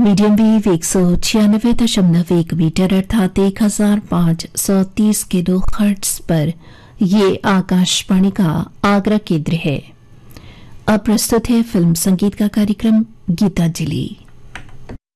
Medium wave 196.1 metre अर्थात 1530 kilo hertz पर ये आकाशवाणी का आगरा केंद्र है। अब प्रस्तुत है फिल्म संगीत का कार्यक्रम गीतांजलि।